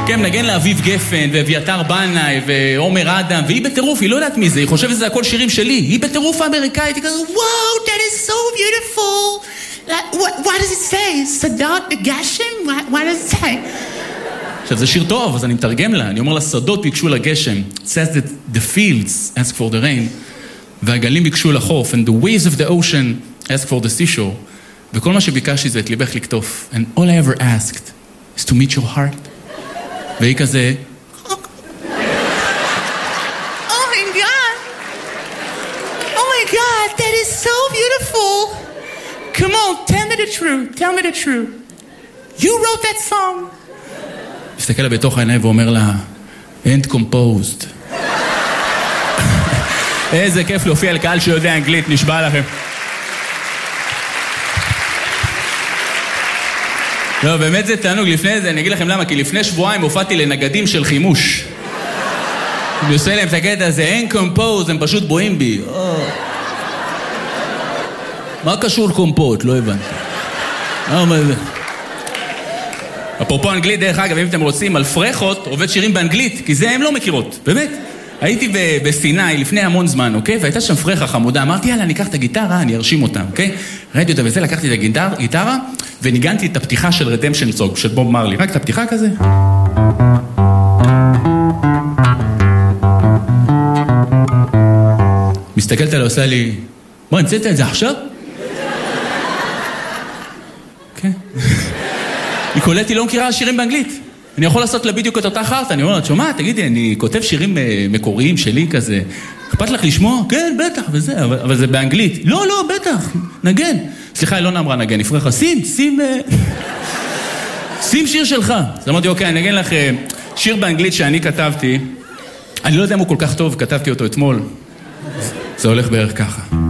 כן, מנגן לאביב גפן, ואביתר בנאי, ועומר אדם, והיא בטירוף, היא לא יודעת מי זה, היא חושבת שזה הכל שירים שלי, היא בטירוף האמריקאית, היא כזה, וואו, that is so beautiful. What does it say? סדות בגשם? What does it say? עכשיו, זה שיר טוב, אז אני מתרגם לה, אני אומר לה, שדות ביקשו לגשם. It says that the fields ask for the rain, והגלים ביקשו לחוף, and the waves of the ocean ask for the seashore. וכל מה שביקשתי זה את ליבך לקטוף. And all I ever asked is to meet your heart. והיא כזה... Oh my God! Oh my God, that is so beautiful! Come on, tell me the truth, tell me the truth. You wrote that song? מסתכל לה בתוך העיניים ואומר לה, End composed. איזה כיף להופיע לקהל שיודע אנגלית, נשבע לכם. לא, באמת זה תענוג. לפני זה, אני אגיד לכם למה, כי לפני שבועיים הופעתי לנגדים של חימוש. אני עושה להם את הקטע הזה, אין קומפוז, הם פשוט בואים בי. מה קשור קומפוט? לא הבנתי. אפרופו אנגלית, דרך אגב, אם אתם רוצים, על פרחות עובד שירים באנגלית, כי זה הם לא מכירות, באמת. הייתי בסיני לפני המון זמן, אוקיי? והייתה שם פרחה חמודה, אמרתי, יאללה, אני אקח את הגיטרה, אני ארשים אותה, אוקיי? ראיתי אותה וזה, לקחתי את הגיטרה, וניגנתי את הפתיחה של רדמפשן סונג, של בוב מרלי. רק את הפתיחה כזה. מסתכלת עליה, עושה לי, בוא, המצאת את זה עכשיו? כן. היא קולטת, לא מכירה שירים באנגלית. אני יכול לעשות לה בדיוק את אותה חרטה, אני אומר, שומע, תגידי, אני כותב שירים מקוריים שלי כזה, אכפת לך לשמוע? כן, בטח, וזה, אבל זה באנגלית. לא, לא, בטח, נגן. סליחה, היא לא נאמרה נגן, הפרחה, שים שיר שלך. אז אמרתי, אוקיי, אני נגן לך שיר באנגלית שאני כתבתי, אני לא יודע אם הוא כל כך טוב, כתבתי אותו אתמול. זה הולך בערך ככה.